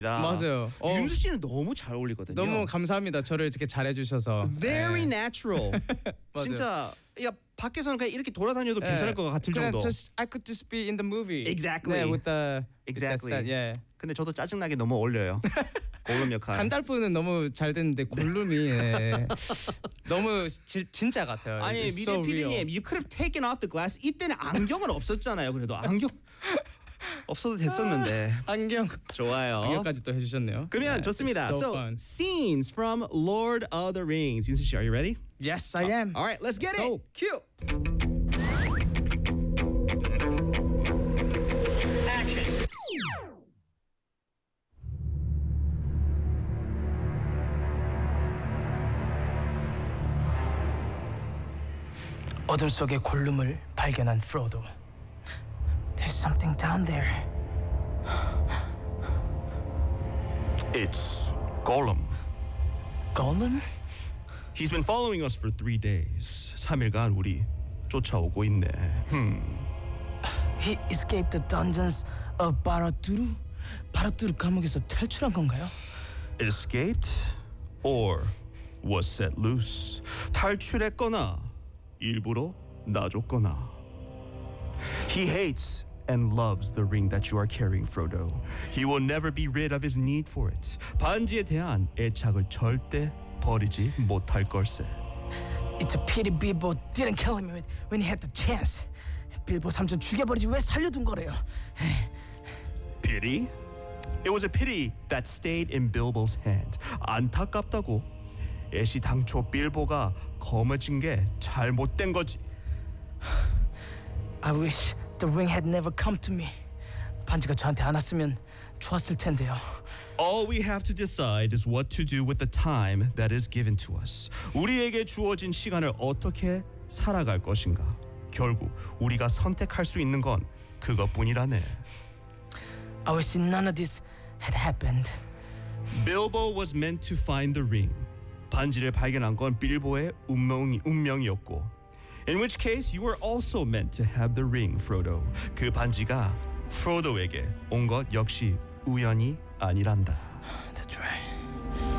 맞아요. 윤수 씨는 너무 잘 어울리거든요. 너무 감사합니다. 저를 이렇게 잘해주셔서. Very 네. natural. 맞아요. 진짜 야 밖에서는 그냥 이렇게 돌아다녀도 괜찮을 것 같을 그냥 정도. I could just be in the movie. Exactly. 네, with the Exactly. with that set, yeah. 근데 저도 짜증나게 너무 어울려요. 골룸 역할. 간달프는 너무 잘 됐는데 골룸이 네. 너무 진짜 같아요. 아니 It's 미래 so PD님, real. you could have taken off the glass. 이때는 안경은 없었잖아요. 그래도 안경 없어도 됐었는데. 안경 좋아요. 안경까지 또 해주셨네요. 그러면 네, 좋습니다. it's So so fun. scenes from Lord of the Rings. 윤수 씨, are you ready? Yes, I am. All right, let's get it. go. Cue. 어둠 속의 골룸을 발견한 프로도. There's something down there. It's Gollum. Gollum? He's been following us for 3 days. 3일간 우리 쫓아오고 있네. He escaped the dungeons of Barad-dûr? 바라두르 감옥에서 탈출한 건가요? Escaped or was set loose. 탈출했거나 일부러 놔줬거나. He hates and loves the ring that you are carrying, Frodo. He will never be rid of his need for it. 반지에 대한 애착을 절대 버리지 못할 걸세. It's a pity Bilbo didn't kill him when he had the chance. 빌보 삼촌 죽여버리지 왜 살려둔 거래요? Pity? It was a pity that stayed in Bilbo's hand. 안타깝다고. 애시 당초 빌보가 검어진 게 잘못된 거지. I wish the ring had never come to me. 반지가 저한테 안 왔으면 좋았을 텐데요. All we have to decide is what to do with the time that is given to us. 우리에게 주어진 시간을 어떻게 살아갈 것인가. 결국 우리가 선택할 수 있는 건 그것뿐이라네. I wish none of this had happened. Bilbo was meant to find the ring. 반지를 발견한 건 빌보의 운명이었고. In which case you were also meant to have the ring, Frodo. 그 반지가 프로도에게 온 것 역시 우연이 아니란다. That's right.